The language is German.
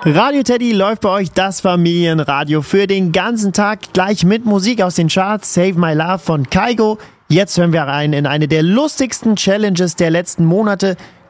Radio Teddy läuft bei euch das Familienradio für den ganzen Tag, gleich mit Musik aus den Charts. Save My Love von Kygo. Jetzt hören wir rein in eine der lustigsten Challenges der letzten Monate.